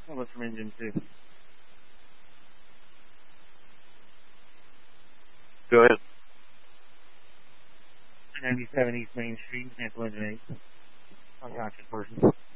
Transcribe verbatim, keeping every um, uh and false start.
How much from engine two? Go ahead. ninety-seven East Main Street, Sample Engine eight. Unconscious person.